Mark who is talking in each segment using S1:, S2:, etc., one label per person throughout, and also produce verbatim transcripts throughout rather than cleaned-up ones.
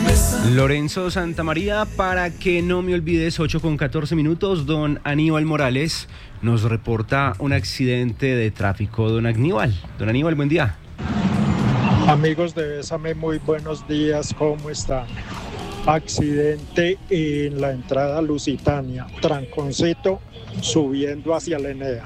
S1: Lorenzo Santamaría, para que no me olvides, ocho con catorce minutos, don Aníbal Morales nos reporta un accidente de tráfico. Don Aníbal, don Aníbal, buen día.
S2: Amigos de Bésame, muy buenos días, ¿cómo están? Accidente en la entrada Lusitania, tranconcito subiendo hacia la Enea.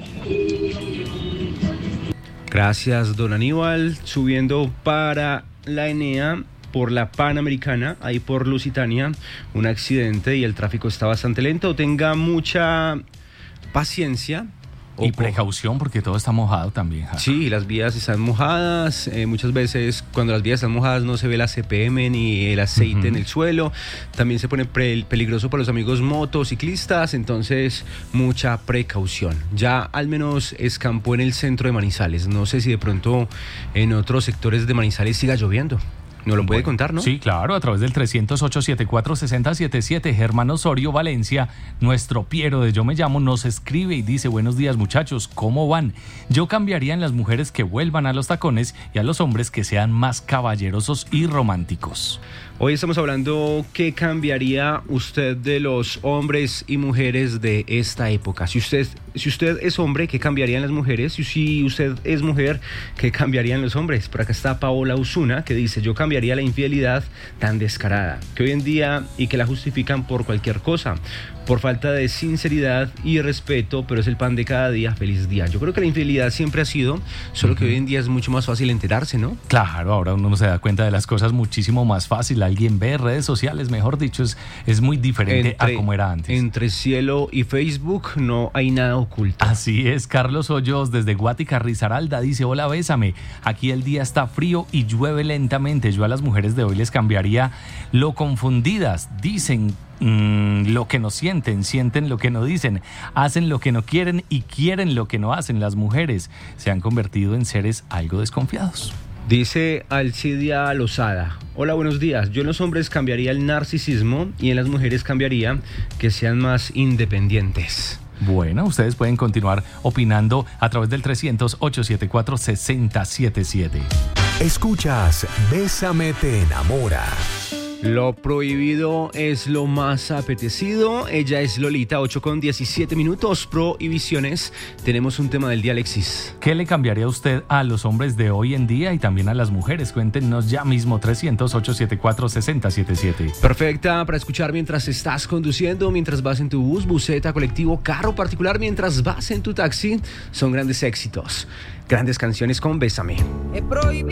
S1: Gracias, don Aníbal, subiendo para la Enea por la Panamericana, ahí por Lusitania, un accidente y el tráfico está bastante lento. Tenga mucha paciencia
S3: y precaución porque todo está mojado también. Ja.
S1: Sí, las vías están mojadas, eh, muchas veces cuando las vías están mojadas no se ve la C P M ni el aceite uh-huh. en el suelo, también se pone pre- peligroso para los amigos motociclistas, entonces mucha precaución. Ya al menos escampó en el centro de Manizales, no sé si de pronto en otros sectores de Manizales siga lloviendo. ¿No lo puede
S3: bueno,
S1: contar, no?
S3: Sí, claro, a través del trescientos ocho, setenta y cuatro, sesenta setenta y siete. Germán Osorio Valencia, nuestro Piero de Yo Me Llamo, nos escribe y dice: buenos días, muchachos, ¿cómo van? Yo cambiaría en las mujeres que vuelvan a los tacones y a los hombres que sean más caballerosos y románticos.
S1: Hoy estamos hablando qué cambiaría usted de los hombres y mujeres de esta época. Si usted, si usted es hombre, ¿qué cambiarían las mujeres? Y si usted es mujer, ¿qué cambiarían los hombres? Por acá está Paola Osuna, que dice: yo cambiaría la infidelidad tan descarada, que hoy en día y que la justifican por cualquier cosa, por falta de sinceridad y respeto, pero es el pan de cada día. Feliz día. Yo creo que la infidelidad siempre ha sido, solo uh-huh. que hoy en día es mucho más fácil enterarse, ¿no?
S3: Claro, ahora uno se da cuenta de las cosas muchísimo más fácil. Alguien ve redes sociales, mejor dicho, es, es muy diferente entre, a como era antes.
S1: Entre cielo y Facebook no hay nada oculto.
S3: Así es. Carlos Hoyos desde Guática, Risaralda, dice: hola, Bésame, aquí el día está frío y llueve lentamente. Yo a las mujeres de hoy les cambiaría lo confundidas, dicen Mm, lo que no sienten, sienten lo que no dicen, hacen lo que no quieren y quieren lo que no hacen. Las mujeres se han convertido en seres algo desconfiados.
S1: Dice Alcidia Lozada: hola, buenos días. Yo en los hombres cambiaría el narcisismo y en las mujeres cambiaría que sean más independientes.
S3: Bueno, ustedes pueden continuar opinando a través del trescientos ocho, setenta y cuatro, sesenta setenta y siete.
S4: Escuchas Bésame te enamora.
S1: Lo prohibido es lo más apetecido. Ella es Lolita, ocho con diecisiete minutos. Prohibiciones. Tenemos un tema del día, Alexis.
S3: ¿Qué le cambiaría usted a los hombres de hoy en día y también a las mujeres? Cuéntenos ya mismo, trescientos ocho, setenta y cuatro, sesenta setenta y siete.
S1: Perfecta para escuchar mientras estás conduciendo, mientras vas en tu bus, buseta, colectivo, carro particular, mientras vas en tu taxi. Son grandes éxitos, grandes canciones con Bésame.